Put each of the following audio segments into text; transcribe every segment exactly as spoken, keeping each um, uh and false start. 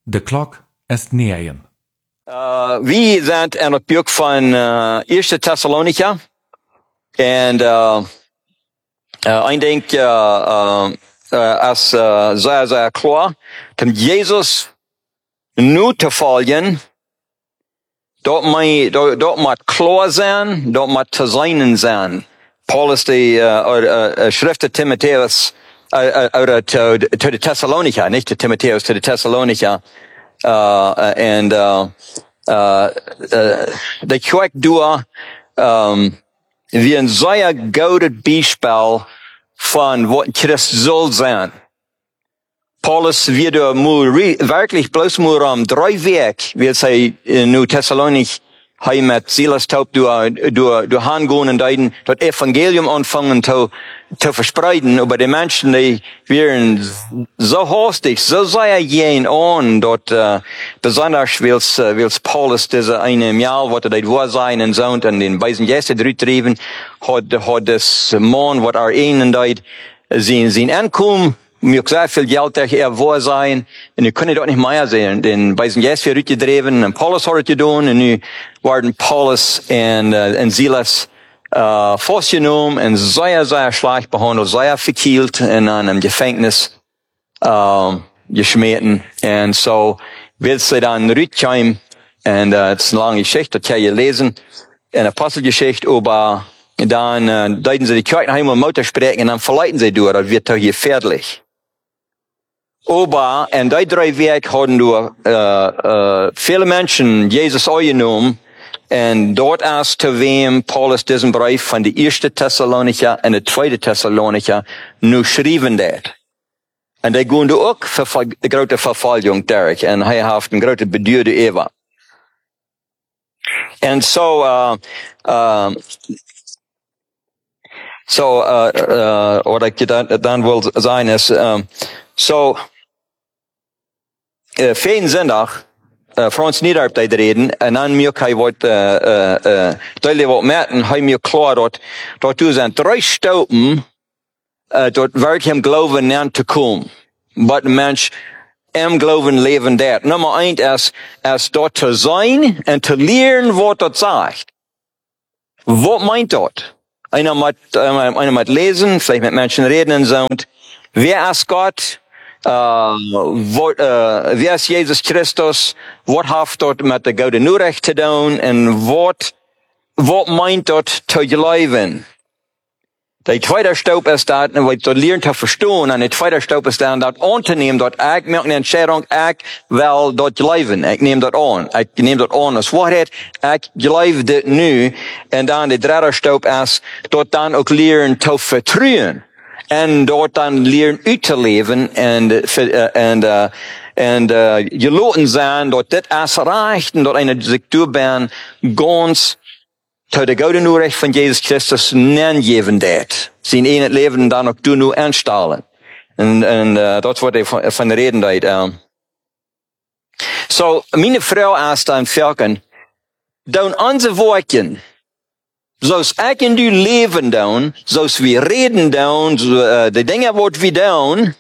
De klok ist negen. Uh, we zijn aan het boek van uh, Eerste Thessalonica. En uh, uh, ik denk, uh, uh, uh, als uh, zij zei klaar, om Jezus nu te volgen, dat moet, dat, dat moet klaar zijn, dat moet te zijn zijn. Paulus, de uh, uh, uh, schriften Timotheus, uit de Thessalonica, niet de Timotheus, de Thessalonica. Uh, en uh, uh, uh, de kerk door um, wie een zeer gouden bijspel van wat Christus zal zijn. Paulus wird wirklich bloß nur um drei Weg, wird sei nu Thessalonik heim mit Silas taub durch durch durch hangehen und deiden das Evangelium anfangen zu zu verspreiten, aber die Menschen die wären so hastig, so sehr gehen an dort uh, besonders wills uh, wills Paulus diese eine Jahr was er war sein und so und den beiden Gäste drüben hat hat das Mann was er ihnen deit sehen sehen ankommen. Mir sehr viel Geld der er war sein und ich konnte dort nicht mehr sehen den beiden Gäste für gedreven und Paulus hat getan und nu waren Paulus und uh, und Silas uh, festgenommen und sehr sehr schlecht behandelt, sehr verkehlt in einem Gefängnis uh, geschmissen und so wird sie dann rückkommen und uh, das ist eine lange Geschichte, das kann ihr lesen, eine Apostelgeschichte, aber dann uh, deuten sie die Kirchenheim und Mutter sprechen und dann verleiten sie durch, das wird doch gefährlich. Aber in die drei Wege haben wir äh, äh, viele Menschen Jesus angenommen und dort erst zu wem Paulus diesen Brief von der ersten Thessalonica und der zweiten Thessalonica nur schrieben hat. Und die gehen auch für die große Verfolgung durch und er hat eine große Bedürde Eva. Und so, äh, äh, so, äh, äh, was ich dann, dann will sagen ist, äh, so, Uh, Veen zondag, uh, Frans Niederp deed reden, en dan moet hij wat, uh, uh, uh, duidelijk wat merken, hij moet klaar dat, dat er zijn drie stappen, uh, dat werkt hem geloven aan te komen. Wat een mens hem geloven leven dat. Nummer één is, is dat te zijn en te leren wat dat zegt. Wat meint dat? Einer moet, uh, einer moet lezen, vielleicht met mensen reden en zo. Wer is God? Uh, wat, uh, wie is Jezus Christus? Wat heeft dat met de gouden Noorrecht te doen? En wat, wat meint dat te geloven? De tweede stap is dat, en wat te leren te verstaan. En de tweede stap is dan dat aan te nemen, dat ik maak een entscheiding, ik wil dat geloven. Ik neem dat aan. Ik neem dat aan als waarheid. Ik geloof dit nu. En dan de derde stap is, dat dan ook leren te vertrouwen. En dort dan leren uit te leven en uh, en uh, en uh, je laten zijn dat dit is recht en dat een zich toebaan ganz tot de gouden Noorrecht van Jezus Christus neergeven dat. Zijn in het leven dan ook doen nu aanstellen. En en uh, dat wordt van, van de reden dat. Um. So, mijn vrouw is dan velken. Doen onze woorden. Zoals ik en du leven doen, zoals we reden doen, uh, de dingen wat we doen,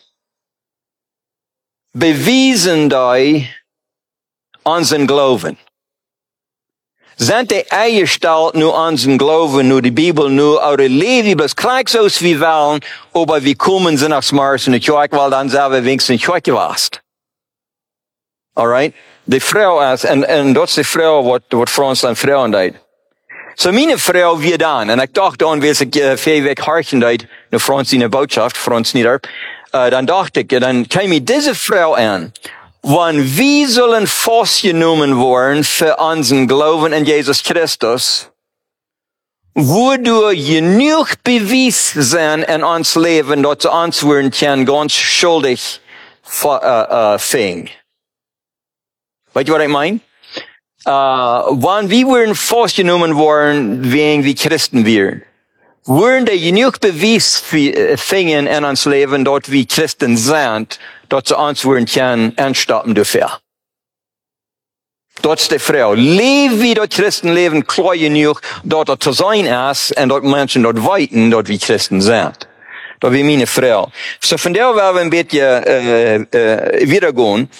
bewijzen die onze geloven. Zijn die eingesteld nu onze geloven, nu de Bibel, nu oude leven, bloß krijg zoals we willen, aber we komen zondagsmorgens in de kerk, wel dan zijn we wenigstens in de kerk geweest. Alright? De vrouw is, en, en dat is de vrouw wat, wat Frans en vrouwen deed. So meine Frau wir dann, und ich dachte an, wie ich äh, vier Weg harchen deed, eine Franzine Botschaft, Franz Niederp, äh, dann dachte ich, dann kam ich diese Frau an, wann wir sollen festgenommen worden für unseren Glauben an Jesus Christus, wodurch genug Beweis sein in uns Leben, dass uns werden können ganz schuldig äh, äh, fing. Weißt du, was ich meine? Uh, wann wir wurden festgenommen worden, wegen wir Christen wären, wurden die genug Beweis fingen in uns Leben, dort wir Christen sind, dort zu uns wurden können anstoppen dafür. Dort ist die Frau. Leben wie dort Christen leben, klar genug, dort er zu sein ist, und dort Menschen dort weiten, dort wir Christen sind. Dort wie meine Frau. So von der werden wir ein bisschen, äh, äh, wiedergehen.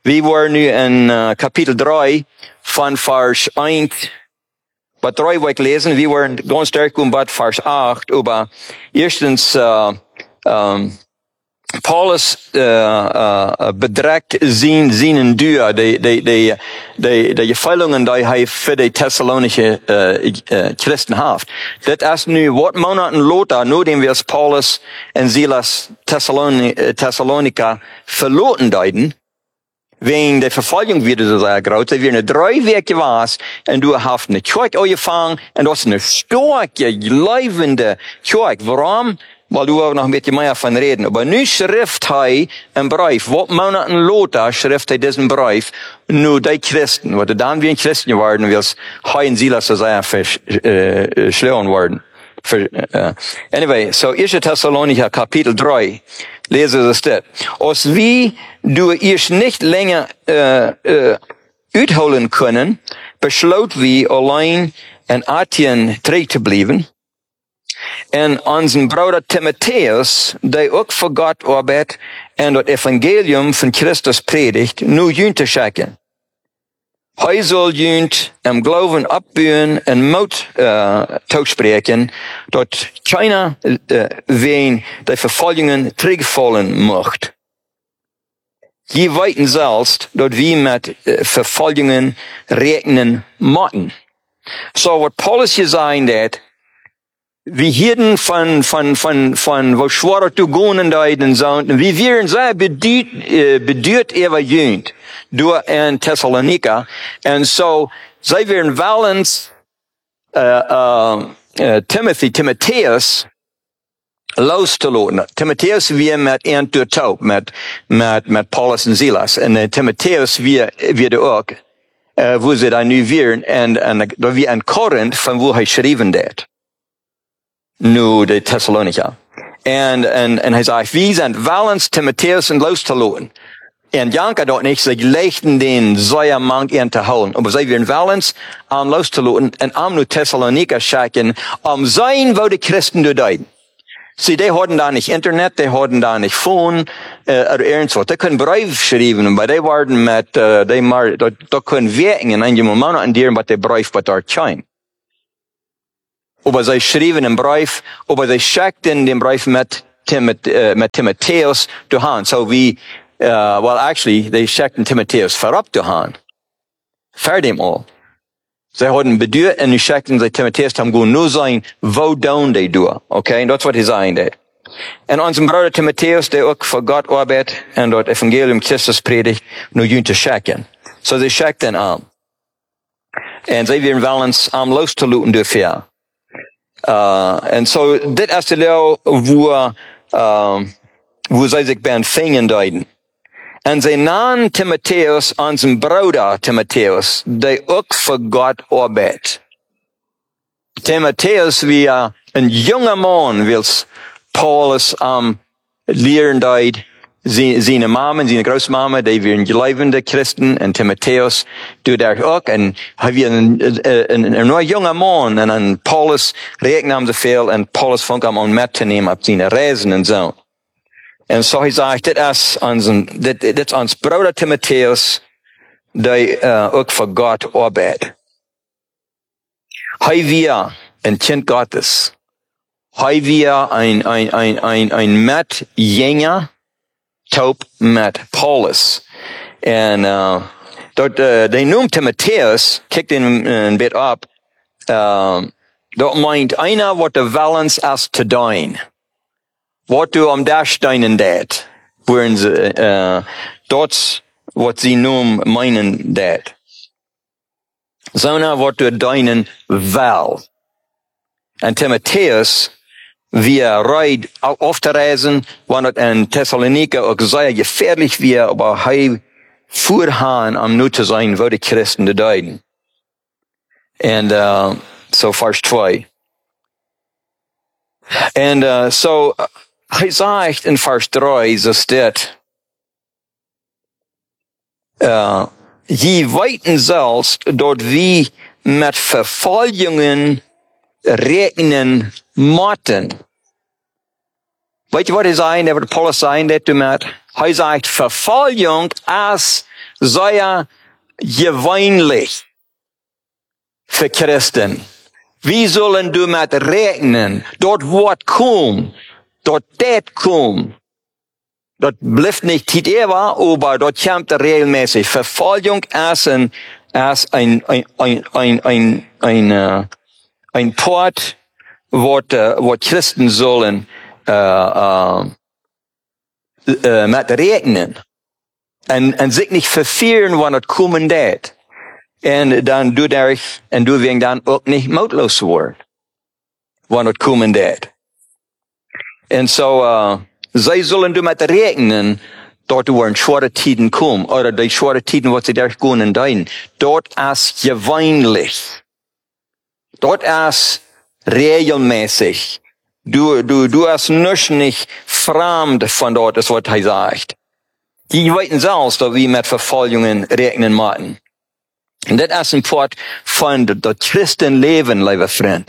Wir waren nu in uh, Kapitel drei von Vers eins, bei drei wollte ich lesen, wir waren ganz stark um bei Vers acht, über erstens, uh, um, Paulus uh, uh, bedrängt zijn, zijn duur, de, de, de, de, de gevallen die hij voor de Thessalonische uh, uh, Christen heeft. Dat is nu wat maanden later, nadat we Paulus en Silas Thessaloni, Thessalonica verloren deiden, wegen der Verfolgung wieder so sehr groß, da wir eine drei Wege was, und du hast eine Kirche angefangen, und du hast eine starke, leibende Kirche. Warum? Weil du auch noch ein bisschen mehr davon reden. Aber nu schrift er einen Brief. Was Monaten later schrift er diesen Brief nur die Christen. Weil dann wir Christen geworden, wie es er und Silas so sehr verschlagen worden. Uh, anyway, so erste Thessalonicher Kapitel drei. Lese es das. Als wir du erst nicht länger uh, uh, uitholen können, besloot wir allein in Athen terug te blijven. En onze broeder Timotheus, die ook voor God arbeidt en het evangelium van Christus predigt, nu junt te schicken. Hij zal junt im Glauben opbouwen en moed uh, toespreken, dat keiner uh, ween de vervolgingen terugvallen mocht. Je weten zelfs dat we met uh, vervolgingen rekenen moeten. So wat Paulus gezegd heeft, wir hielten von, von, von, von, wo schwarer zu gehen da in so, wir wären sehr bedürt, äh, bedürt über jüngd, durch in Thessalonika, und so, sie wären wallens, äh, äh, äh, Timothy, Timotheus, loszulassen. Timotheus wir mit ein durch taub, mit, mit, mit Paulus und Silas, und äh, Timotheus wir, wir auch, äh, wo sie da nu wären, und, und da wir in Korinth, von wo er geschrieben hat. Nu de Thessalonica. En, en, en hij zei, wie zijn wallens Timotheus en loszulassen. En Janka dort nicht, sie leichten den Säuermann in te houden. Aber sie werden wallens am loszulassen en am nu Thessalonica schicken, am sein, wo die Christen deuten. Sie, die hatten da nicht Internet, die hatten da nicht Phone, äh, oder irgendwas. Die können Brief schreiben, aber die waren mit, äh, die mal, da, da können wirken in einem Moment an dir, was der Brief bei dort scheint. Aber sie schrieben einen Brief, aber sie schickten den Brief mit, Timot, uh, mit Timotheus zu Hand. So wie, uh, well actually, they schickten Timotheus vorab zu Hand. Für dem all. Sie hatten bedeutet, und sie schickten sie Timotheus, haben gut nur sein, wo down die du. Okay? Und das was sie sagen, das. Und unser Bruder Timotheus, der auch für Gott arbeitet, und dort Evangelium Christus predigt, nur jünt zu schicken. So sie schickten an. Und sie werden wallens am loszulassen dafür. Uh, en so, dit is de leo wo, uh, wo zij zich bij vingen deiden. En zij namen Timotheus, onze broeder Timotheus, die ook voor God arbeidt. Timotheus, wie uh, een jonge man, wils Paulus um, leren deed, zijn mama, zijn grootmama, die waren gelovende Christen, en Timotheus doet daar ook. En hij was een, een, een, een jonge man, en aan Paulus rekende hem zoveel, en Paulus vond hem om met te nemen op zijn reizen en zo. En zo hij zegt, dit is onze, dit, dit is ons broeder Timotheus, die uh, ook voor God arbeidt. Hij was een kind Gottes. Hij was een, een, een, een, een met jenger, taub met Paulus. En uh, dat uh, de noemt Timotheus, kijkt in een bit op, uh, dat meint einer wat de wallens is te doen. Wat du am dash deinen dat. Waarin ze, uh, dat wat ze noemen meinen dat. Zona wat du deinen wel. En Timotheus, wir reid auf der Reisen, wann es in Thessalonika auch sehr gefährlich wir, aber hei vorhan am nu zu sein, wo die Christen deuten. Und uh, so Vers zwei. Und uh, so hij sagt in Vers drei, so steht, uh, je weten zelfs dat wie met vervolgingen rekenen moeten. Weet je wat hij zei, wat Paulus zei dat met Er sagt, Verfolgung als sehr gewöhnlich für Christen. Wie sollen du mit rechnen? Dort wird kommen. Dort det kommen. Dort bleibt nicht tit ewa, aber dort kommt regelmäßig. Verfolgung als ein, als ein, ein, ein, ein, ein, ein, ein, ein Port, wo, wo Christen sollen, äh, äh, äh, mit rechnen. Und, und sich nicht verfehlen, wann es kommen det. Und dann du dadurch, und du wirst dann auch nicht mutlos werden, wann es kommen det. Und so, uh, sie sollen du mit rechnen, dort werden schwere Tiden kommen, oder die schwere Tiden, was sie durchgehen und dein. Dort ist gewöhnlich. Dort ist regelmäßig. Du, du, du hast nicht, nicht fremd von dort, ist was er sagt. Die wissen selbst, dass wir mit Verfolgungen rechnen müssen. Und das ist ein Part von das Christenleben, lieber Freund.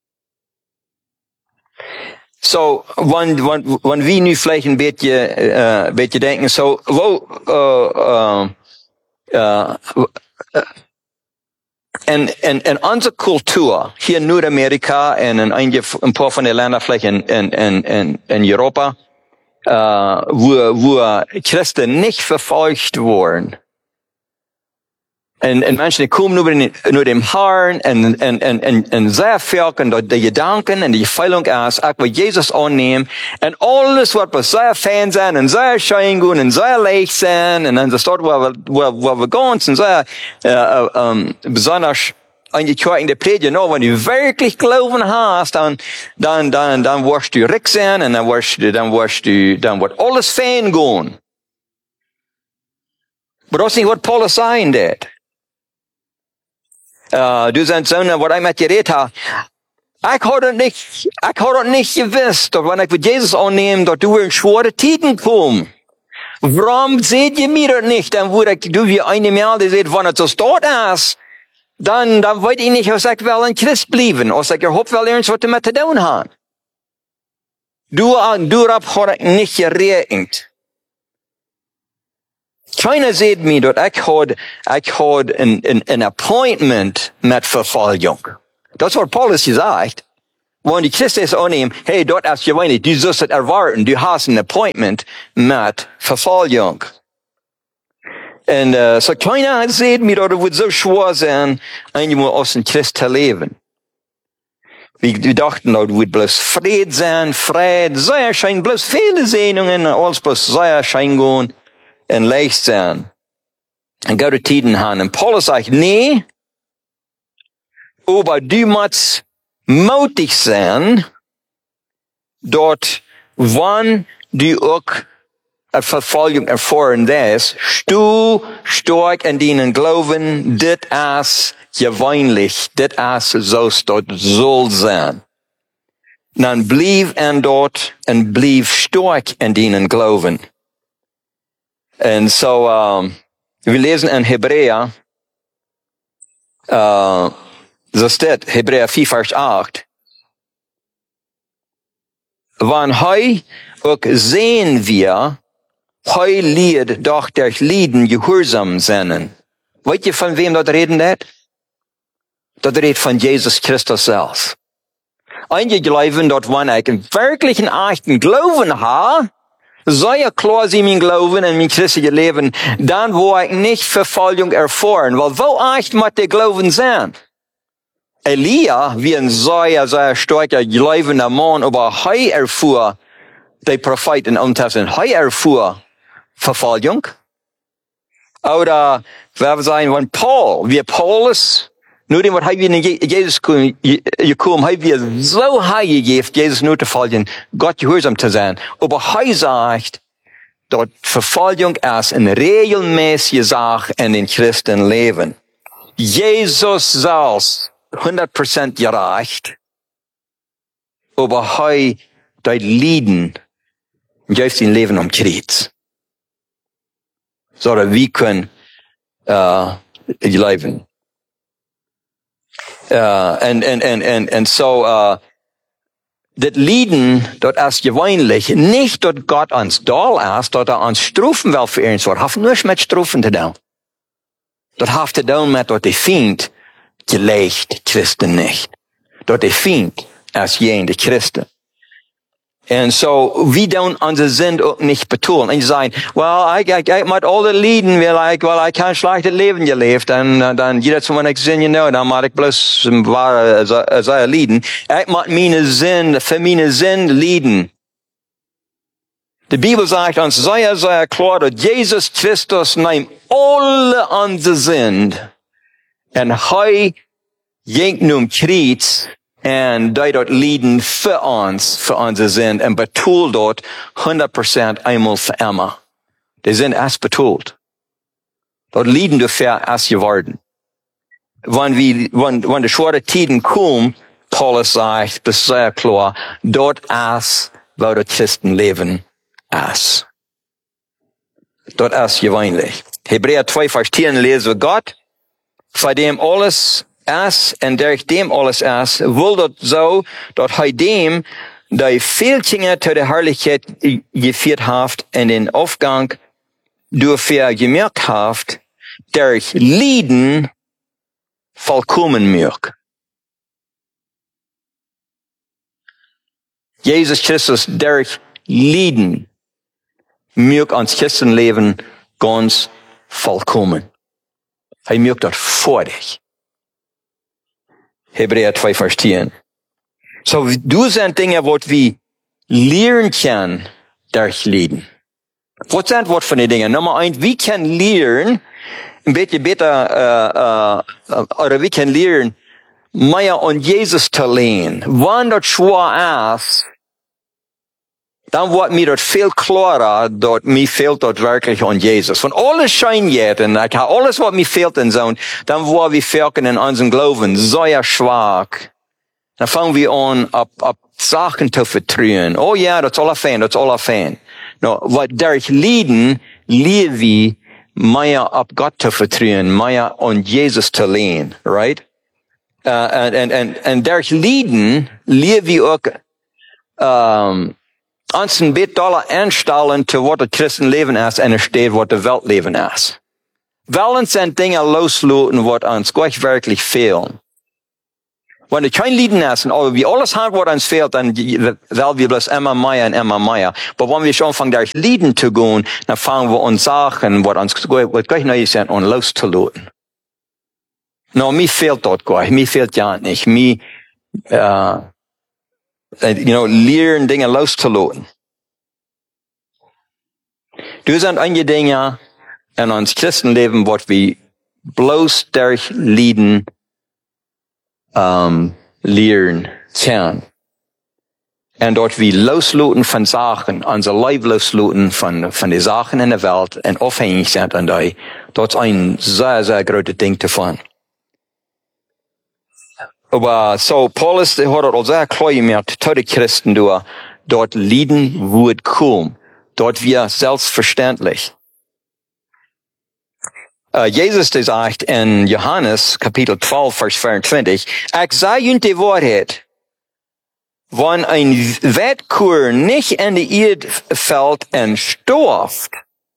So, wenn, wenn, wenn wir nu vielleicht ein bisschen, äh, bisschen denken, so, wo, äh, äh, äh, in, in, in unserer Kultur, hier in Nordamerika und in ein, ein paar von den Ländern vielleicht in, in, in, in, in Europa, äh, wo, wo Christen nicht verfolgt wurden. En, en mensen die komen nur, nur dem Herrn en, en, en, en, en sehr velken dat de gedanken en de gevoelung is, ik wil Jezus aannemen en alles wat we zeer fijn zijn en zeer schijn gaan en zeer leeg zijn en dan staat waar we, waar, waar we gaan en zeer uh, um, besonders angekort in de predigen, nou, wenn du wirklich Glauben hast, dann, dann, dann, dann wirst du reich sein und dann wirst du, dann wirst du, dann wird alles fein gehen. Aber das ist nicht, was Paulus sagen dat. Uh, du sagst, Söhne, was ich mit dir redet habe, ich hatte nicht, ich hatte nicht gewusst, dass wenn ich mit Jesus annehme, dass du in schwere Tiden kommst. Warum seht ihr mir das nicht? Dann würde ich, du wie eine Mal, die seht, wenn es so dort ist, dann, dann weiß ich nicht, was ich will ein Christ bleiben, was ich hoffe, will irgendwas mit zu tun haben. Du, du habe ich nicht gerechnet. Keiner sieht mir dort, ich had, ich had ein, ein, ein Appointment mit Verfolgung. Das hat Paulus gesagt. Wenn die Christen annehmen, hey, dort ist gewöhnlich, du sollst es erwarten, du hast ein Appointment mit Verfolgung. Und, uh, so keiner sieht mir dort, es wird so schwer sein, einmal aus dem Christ zu leben. Wir dachten, dort wird bloß Fried sein, Fried, sehr schön, bloß viele Sehnungen, alles bloß sehr schön gehen. En leicht zijn. En gute Tiden haben. Und Paulus sagt, nee, aber du musst mutig sein, dort, wann du auch eine Verfolgung erfahren wirst, du stark in deinen Glauben, dit ist gewöhnlich, dit ist so es dort soll sein. Dann blieb en dort und blieb stark in deinen Glauben. En so, um, wir lesen in Hebräer, uh, so steht, Hebräer vier, Vers acht. Wann heu auch sehen wir, heu lied doch durch Lieden gehorsam sein. Weißt ihr, von wem das reden das? Das redet von Jesus Christus selbst. Einige glauben, dort wann ich einen wirklichen, echten Glauben habe, soll ja klar sein, mein Glauben und mein christliches Leben, dann wo ich nicht Verfolgung erfahren, weil wo echt muss der Glauben sein? Elia, wie ein sehr, sehr starker glaubender Mann, aber he erfuhr, die Propheten im Testament, he erfuhr Verfolgung. Oder, wer sagen, wenn Paul, wie Paulus, nur dem, was er wie in Jesus gekommen, er wir so high gegeben, Jesus nur zu folgen, Gott gehorsam zu sein. Aber er sagt, dort Verfolgung ist eine regelmäßige Sache in den Christenleben. Jesus selbst, hundert Prozent gerecht, aber er, dort Lieden, gibt sein Leben am Kreuz. So, dass wir können, äh, leben. Uh, and, and, and, and, and so, uh, das Lieden, dort ist gewöhnlich, nicht dort Gott uns doll ist, dort er uns strufen will für irgendwas, hat nur mit strufen zu tun. Dort hat zu tun mit, dort die Feind gelegt, Christen nicht. Dort die Feind ist jen, die Christen. Und so, wir tun unsere Sinn auch nicht betonen. Und sagen, well, ich, ich, ich muss alle Lieden, weil ich, weil ich kein schlechtes Leben gelebt. Und dann, jeder zu meiner Sinn, you know, dann muss ich bloß wahre, so Lieden. Ich muss meine Sinn, für meine Sinn lieden. Die Bibel sagt uns sehr, sehr klar, dass Jesus Christus nimmt alle unsere Sinn. Und er ging nun Kreuz, und die dort lieden für uns, für unsere Sinn, und betult dort hundert Prozent einmal für immer. Die sind erst betult. Dort lieden dafür erst geworden. Wenn wir, wenn, wenn die schwere Tiden kommen, Paulus sagt, das ist sehr klar, dort erst, wo die Christen leben, erst. Dort erst gewöhnlich. Hebräer zwei, Vers zehn lesen wir Gott, von dem alles es, en durch dem alles es, will dort so, dort hij dem, die veel Dinge zu der Herrlichkeit geführt haft, in den Aufgang, durch er gemerkt haft, durch Lieden vollkommen mög. Jesus Christus, durch Lieden, mög ans Christenleben ganz vollkommen. Er mög dort vor dich. Hebräer zwei, Vers zehn. So, du sind Dinge, was wir lernen können durch Lieden. Was sind was von den Dingen? Nummer eins, wir können lernen, ein bisschen besser, äh, äh, oder wir können lernen, mehr an Jesus zu lehnen. Wenn das schwer ist, dann wird mir dort viel klarer, dort mir fehlt dort wirklich an Jesus. Wenn alles scheint jetzt, und ich habe alles, was mir fehlt in so, dann wo wir wirken in unserem Glauben sehr schwach. Dann fangen wir an, ab, ab Sachen zu vertrauen. Oh ja, das ist alles fein, das ist alles fein. No, weil durch Lieden lernen wir mehr ab Gott zu vertrauen, mehr an Jesus zu lehnen, right? Uh, und, und, und, und durch Lieden lernen wir auch, um, uns ein bisschen doller einstellen zu was das Christenleben ist und es steht, was das Weltleben ist. Wollen sind Dinge loslassen, was uns gleich wirklich fehlen. Wenn es kein Lieden ist und wir alles haben, was uns fehlt, dann werden wir bloß immer mehr und immer mehr. Aber wenn wir schon anfangen, durch Lieden zu gehen, dann fangen wir an Sachen, was uns gleich neu sind, an loszulassen. No, mir fehlt dort gleich, mir fehlt ja nicht. Mir, äh, you know, lernen Dinge loszulassen. Du sind einige Dinge in uns Christenleben, was wir bloß durch Lieden um, lernen können. Und dort wir loslassen von Sachen, unser Leib loslassen von, von den Sachen in der Welt und abhängig sind an die. Dort ist ein sehr, sehr großes Ding davon. Aber so, Paulus hat dort sehr klar gemerkt, zu den Christen, du, dort Lieden wird kommen. Dort wir selbstverständlich. Uh, Jesus sagt in Johannes, Kapitel zwölf, Vers vierundzwanzig, ich sage ihnen die Wahrheit, wenn ein Wettkorn nicht in die Erde fällt und stirbt,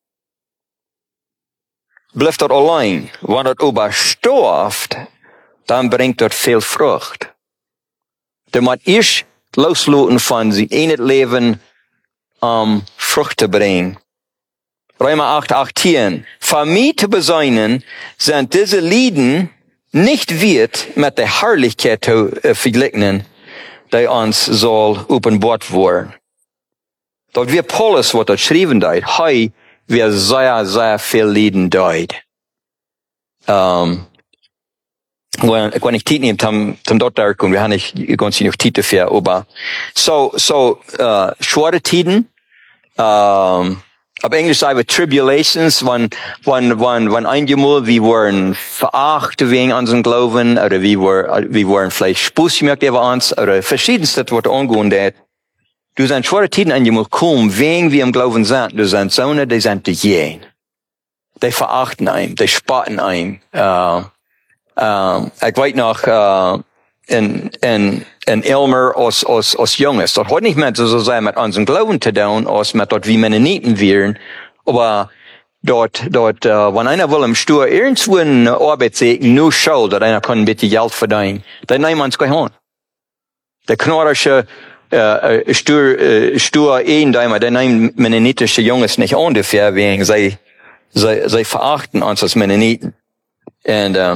bleibt dort allein. Wenn dort aber stirbt, dann bringt dort viel Frucht. Da muss ich loslassen von sie in das Leben, um Frucht zu bringen. Römer acht, achtzehn. Für mich zu besäunen, sind diese Lieden nicht wert, mit der Herrlichkeit zu äh, vergleichen, die uns soll offenbart werden. Dort wir Paulus, was dort geschrieben hat, hey, wir sehr, sehr viel Lieden dort. Um, Wenn, wenn ich Zeit nehme, zum, zum dort und wir haben nicht ganz genug Zeit dafür, aber so, so, uh, schwere Tiden, um, auf Englisch sagen wir Tribulations, wenn, wenn, wenn, wenn einmal wir wurden verachtet wegen unserem Glauben, oder wir wurden, wir wurden vielleicht Spuss gemerkt über uns, oder verschiedenste, was angehen hat. Du sind schwere Tiden einmal kommen, wegen wir im Glauben sind, du sind Söhne, die sind die Jähen. Die verachten einen, die spotten einen, uh, Um, ich weiß noch, uh, in, in, en Elmer als, als, als jongens. Dat hat nicht mehr so sein mit unseren Glauben zu tun, als mit dort wie Mennoniten wären. Aber dort, dort, uh, wenn einer will im Stur irgendwo eine Arbeit sehen, nur schuld, dass einer kann ein bisschen Geld verdienen, dann nehmen wir uns gleich an. Der knorrische, uh, Stur, uh, Stur Ehendeimer, der nehmen mennonitische Jungs nicht an, dafür, wegen, sie, sie, sie verachten uns als Mennoniten. Und, uh,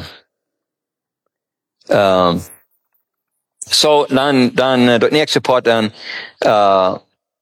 um, so, dann, dann, uh, das nächste Part dann, uh,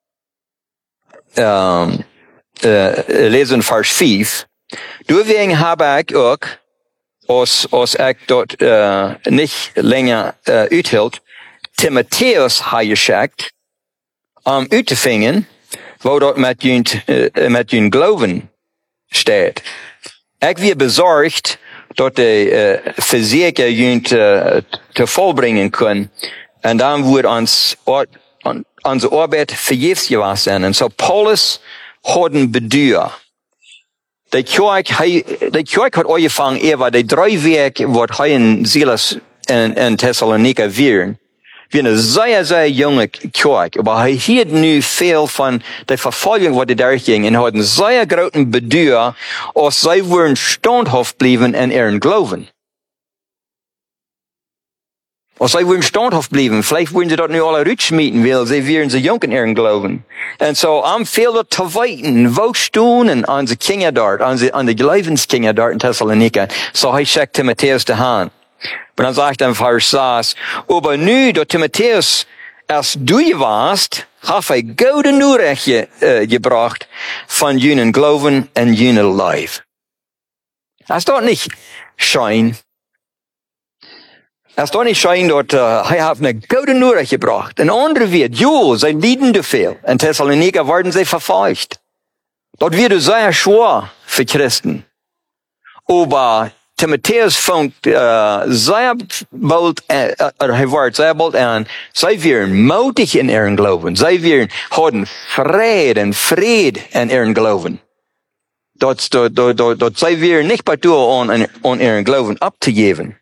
um, uh, lesen Vers vijf. Deswegen habe ich auch, als, als ich dort, uh, nicht länger, uh, uithield, Timotheus heimgeschickt, um uit te vingen, wo dort mit jün, uh, mit jün Glauben steht. Ich wir besorgt, dat de uh, verzeker jün te, te volbringen können. Und dann wird uns, on, onze Arbeit vergeefs gewas sein. Und so Paulus hat ein Bedür. Die Kirche, die Kirche hat angefangen, eher die drei Werke, was er in Silas in, in Thessalonika wären. Wir eine sehr, sehr junge Kirche. Aber er hielt nu viel von der Verfolgung, was er durchging. Und hat einen sehr großen Bedür, als sie würden standhaft bleiben in ihren Glauben. Als sie würden standhaft bleiben. Vielleicht würden sie dort nu alle rutschmieten, weil sie wären so jung in ihren Glauben. Und so, am viel dort zu weiten, wo stehen an die Kinder dort, an die, an die Glaubenskinder dort in Thessalonika. So, er schickt Timotheus die Hand. Und dann sagt er Vers sechs, aber nu, da Timotheus erst du warst, hat er gute Nachricht äh, gebracht von jenen Glauben und jenen Leib. Das ist doch nicht Schein. Das ist doch nicht Schein, dort, äh, er hat eine gute Nachricht gebracht. Ein anderer wird, jo, sie lieben zu viel. In Thessalonika werden sie verfolgt. Dort wird es sehr schwer für Christen. Aber Timotheus fängt uh, sehr bald, uh, er wird sehr bald an, sie werden mutig in ihren Glauben, sie werden haben Frieden und Fried in ihren Glauben. Dort, dort, dort, dort, dort sie werden nicht betur an, an ihren Glauben abzugeben.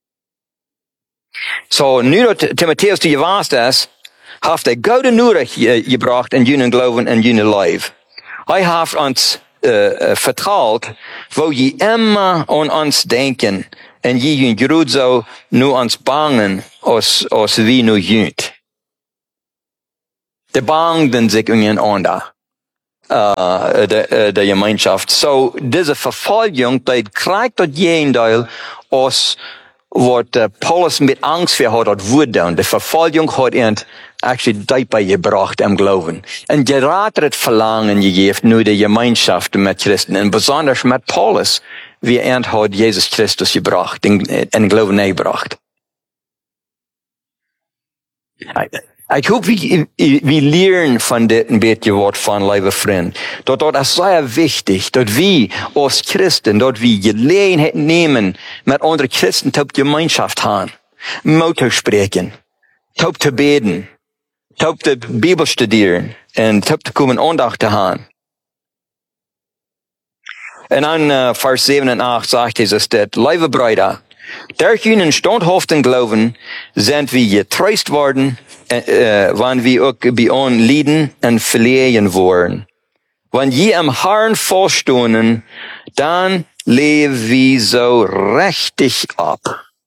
So, nu dat Timotheus die gewaast is, heeft hij gouden Nachricht gebracht in jenen Glauben en jenen Leib. Hij heeft ons Uh, uh, vertraut, wo je immer an uns denken, en je jün groot zo nu ons bangen, als, als wie nu jünt. De bangden sich untereinander, uh, de, uh, de Gemeinschaft. So, diese Verfolgung, die kriegt dort jeden Teil, als wat uh, Paulus mit Angst für hat, hat wurde. Und die Verfolgung hat ihn actually dabei gebracht im Glauben. Und gerade das Verlangen gegeben, nur die Gemeinschaft mit Christen, und besonders mit Paulus, wie er hat Jesus Christus gebracht, in, in den Glauben gebracht. Ich hoffe, wir, wir lernen von diesem bisschen Wort von, liebe Freunde. Dort, dort ist sehr wichtig, dass wir als Christen, dort wir Gelegenheit nehmen, mit anderen Christen taub Gemeinschaft haben, Mut sprechen, taub zu beten, taub die Bibel studieren, und taub zu kommen Andacht zu haben. Und dann, uh, Vers sieben und acht sagt Jesus, dass, liebe Brüder, durch ihnen standhaften Glauben sind wir getröst worden, äh, wann wir auch bei uns leiden und verlieren wollen. Wenn je am Herrn vorstehen, dann leben wir so richtig ab.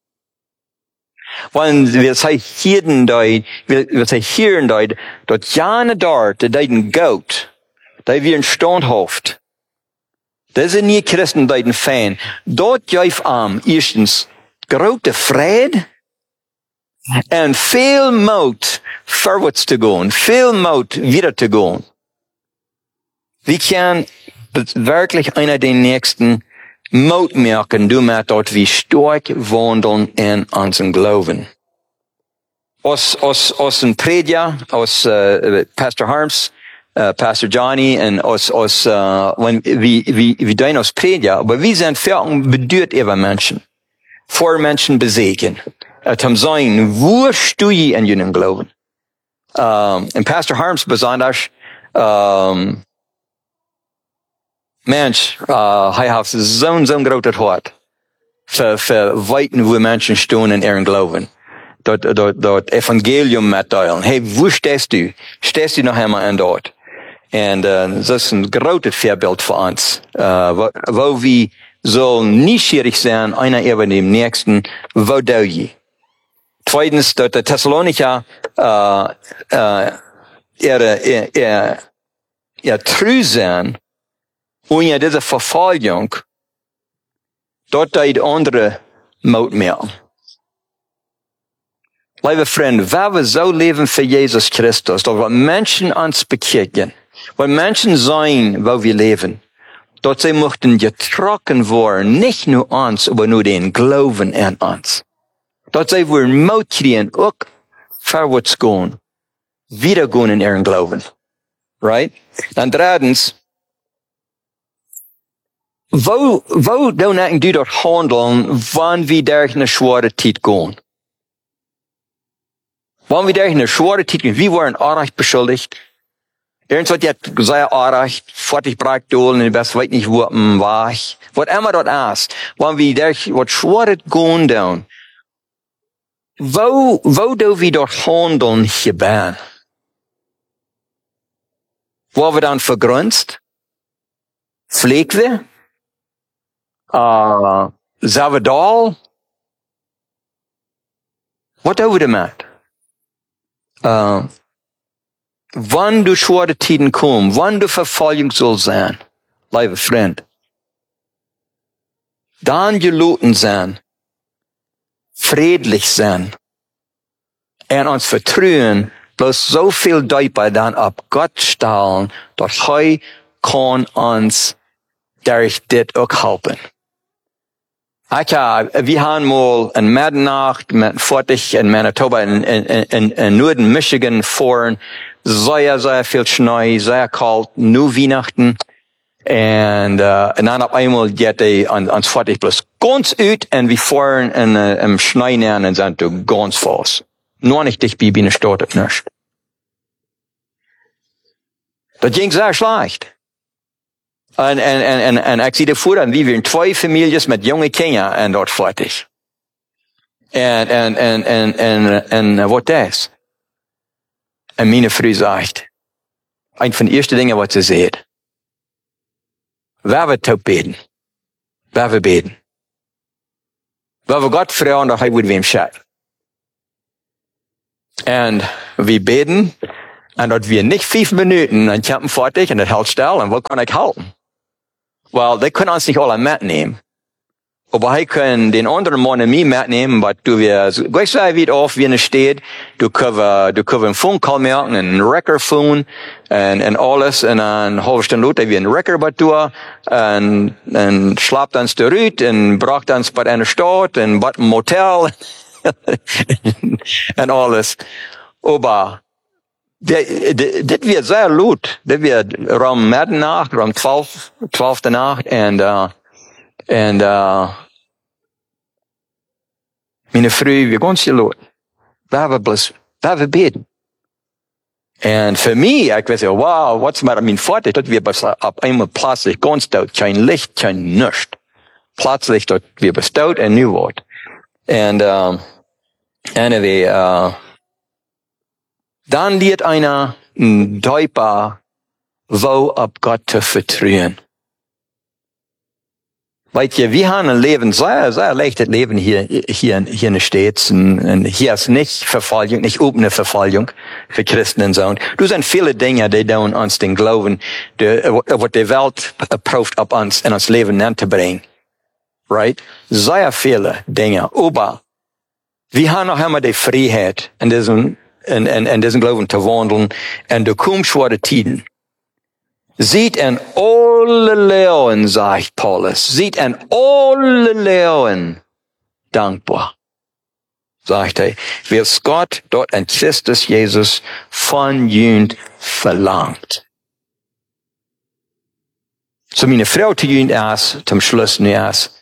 Wenn wir sei hier dort, wir sei hier dort, dort jane dort, der deiden Gott, der wir standhaft. Das sind nie Christen, deiden Fan. Dort jäuf am, erstens, grote Friede und viel Mut vorwärts zu gehen, viel Mut wieder zu gehen. Wir können wirklich einer der nächsten Mut merken, du merkst dort, wie stark wandeln in unseren Glauben. Aus, aus, aus ein Prediger, aus uh, Pastor Harms, uh, Pastor Johnny und aus, aus, uh, wenn, wie, wie, wie dein aus Prediger, aber wir sind für bedeutet über Menschen. Vor Menschen besegen. Het hem zijn, wo stehe je in jullie Glauben? Um, en Pastor Harms besonders, um, Mensch, uh, hij heeft zo'n, zo'n groot hart. Für, für weiten, wo Menschen stehen in ihren Glauben. dort, dort, dort Evangelium mitteilen. Hey, wo stehst du? Stehst du noch einmal an dort? Und uh, das ist ein großes Vorbild für uns, uh, wo, wo wir sollen neugierig sein, einer über dem nächsten, wo do je? Zweitens, dort der Thessalonicher, uh, uh, ihre, ihr, ihr treu sein, ohne diese Verfolgung, dort die andere Mut mehr. Liebe Freunde, wenn wir so leben für Jesus Christus, dass wir Menschen uns begegnen, weil Menschen sein, wo wir leben, dort sie möchten getrocken werden, nicht nur uns, aber nur den Glauben an uns. Dort sie wollen Mut kriegen, auch vorwärts gehen, wieder gehen in ihren Glauben. Right? Dann drittens, wo, wo doen die dort handeln, wann wir durch eine schwere Zeit gehen? Wann wir durch eine schwere Zeit gehen, wir waren Unrecht beschuldigt. Irgendwas hat sehr Unrecht, fortig braucht dolen, und ich weiß nicht, wo man war. Was immer dort ist, wann wir durch was schwere gehen down, wo, wo do wir dort handeln hier? Wo wir dann vergrunzt? Pflegt wir? Uh, Zavadal? Was tun wir damit? Uh, wann du schwere Tiden kommen, wann du Verfolgung soll sein, lieber Freund, dann geluten sein, friedlich sein, und uns vertrauen, bloß so viel Deiper dann ab Gott stellen, dass er kann uns durch das auch helfen. Ich, wir haben mal in Middernacht mit Fortig in Manitoba in, in, in, in Norden Michigan fahren, sehr, sehr viel Schnee, sehr kalt, nur Weihnachten. Und, uh, und dann auf einmal geht er an, ans Fortig bloß ganz ut und wir fahren in, uh, im Schnee näher und sind du ganz fast. Nur nicht dich, Bibi, nicht dort nicht. Das ging sehr schlecht. Und, und, und, und, und ich sehe davor, und wir waren zwei Familien mit jungen Kindern und dort fertig. Und, und, und, und, und, und, was das? Und meine Frau sagt, ein von den ersten Dingen, was sie sieht, wer wird taub beten? Wer wird beten? Wer wird Gott fragen, dass er wird wem schaut? Und wir beten, und dort wir nicht fünf Minuten, dann kämpfen fertig, und das hält still, und wo kann ich halten? Well, die können uns nicht alle mitnehmen. Aber wir können den anderen Mann und mich mitnehmen, weil du wir, gleich so wie auf, wie eine steht, du kannst, du kannst einen Phone-Call machen, einen Record-Phone, und, und alles, und eine halbe Stunde Leute, wie ein Record bei dir, und, und schlaft uns zurück, und braucht uns bei einer Stadt, und bei einem Motel, und alles. Aber, Das wird sehr laut. Das wird um Mitternacht, um zwölf, zwölfte Nacht, und, uh, und, uh, meine Frau, wir ganz laut. Wir haben bloß, wir haben beten. Und für mich, ich weiß ja, wow, was mit meinem Vater, dort wir ab einmal plötzlich ganz dort, kein Licht, kein Nichts. Plötzlich dort wir bestaut und nu Wort. Und, uh, anyway, uh, dann liegt einer ein Deiper, wo ab Gott zu vertrauen. Weißt du, wir haben ein Leben, sehr, sehr leichtes Leben hier, hier, hier in den States. Und hier ist nicht Verfolgung, nicht offene Verfolgung für Christen und so. Du sind viele Dinge, die dann uns den Glauben, die, was die Welt prüft, ab uns in uns Leben anzubringen. Right? Sehr viele Dinge. Aber wir haben noch einmal die Freiheit in diesem En, en, en diesen Glauben zu wandeln, und du kommst schwere Tiden. Sieht an alle Leuen, sagt Paulus, sieht an alle Leuen dankbar. Sagt er, wie es Gott dort in Christus Jesus von jünd verlangt. So meine Frau zu jünd ist, zum Schluss nicht ist,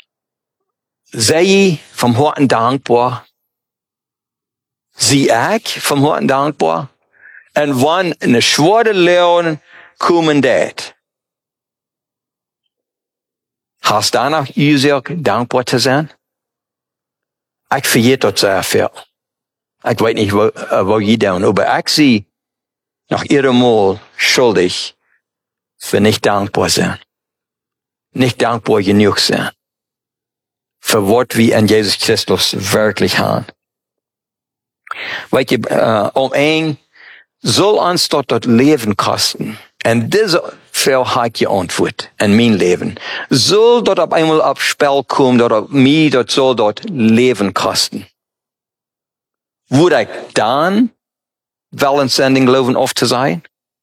sei vom Herzen dankbar. Sie ich vom Herzen dankbar. Und wann eine schwere Leon kommen det, hast du danach Ursache dankbar zu sein? Ich vergehe dort sehr viel. Ich weiß nicht, wo, wo je down, aber ich sie noch ihrem Mal schuldig für nicht dankbar sein. Nicht dankbar genug sein. Für was wir an Jesus Christus wirklich haben. Weet je, uh, om een soll uns dort das Leben kosten. Und diese Frau hat geantwortet in mein Leben. Soll dort auf einmal auf Spiel kommen, dort auf mich, dort soll dort Leben kosten. Würde ich dann wollen in den Glauben oft zu sein?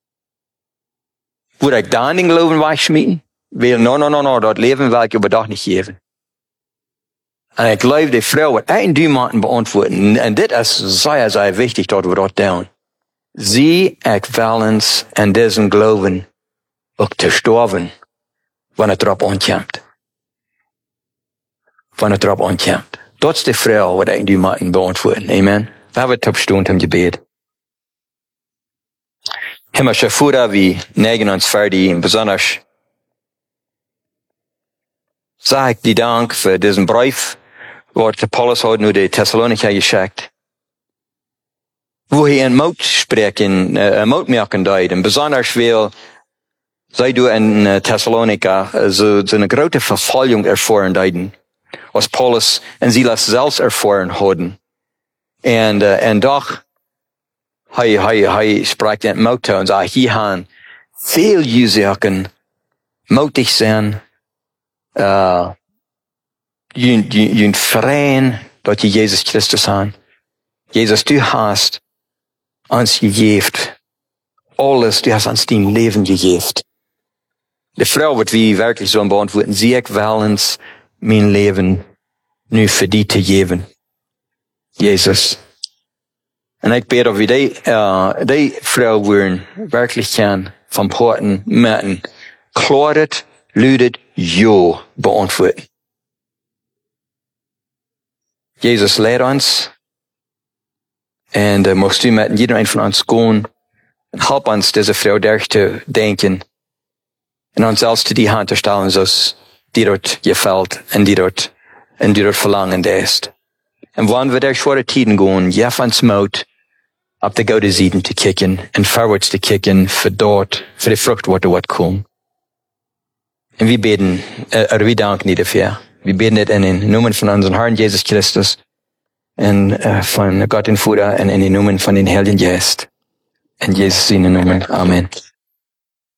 Würde ich dann den Glauben wegschmieden? Weil, no, no, no, no, dort Leben will ich aber doch nicht geben. Und ich glaube, die Frau wird ein Dümanten beantworten. Und das ist sehr, sehr wichtig, dort wir dort tun. Sie erwählen an diesen Glauben auch zu sterben, wenn er drauf ankommt. Wenn er drauf ankommt. Das ist die Frau, wird ein Dümanten beantworten. Amen. Wir haben eine Stunde im Gebet. Himmlischer Vater, wir neigen uns vor dir, besonders sag ich dir Dank für diesen Brief, was der Paulus hat nur die Thessalonicher geschickt. Wo er in Mut sprechen, äh, Mut merken deut, und besonders weil, sei du in äh, Thessalonika, äh, so, so eine große Verfolgung erfahren deuten, was Paulus und Silas selbst erfahren hatten. Und, äh, und doch, hei, hei, hei, spricht in Mut und sagt, hier haben viel Ursachen, mutig sein, äh, jün, jün, jün freien, dort die Jesus Christus haben. Jesus, du hast uns gegeben. Alles, du hast uns dein Leben gegeben. Die Frau wird wie wirklich so beantworten, sie ich will uns mein Leben nur für die zu geben. Jesus. Und ich bete, wie die, äh, die Frau würden wirklich gern vom Porten merken, klaret, lüdet, jo beantworten. Jesus lehrt uns, und äh, musst du mit jedem einen von uns gehen, und help uns, diese Frau durchzudenken, und uns selbst die Hand zu stellen, so es dir dort gefällt, und dir dort, und dir dort verlangen ist. Und wenn wir durch schwere Tiden gehen, jef uns Mut, auf die gute Seiten zu kicken, und vorwärts zu kicken, für dort, für die Frucht, was dort kommt. Und wir beten, äh, oder wir danken dir dafür. Wir beten das in den Namen von unserem Herrn Jesus Christus, und äh, von Gott den Vater, und in den Namen von den Heiligen Geist. In Jesus' Namen. Amen.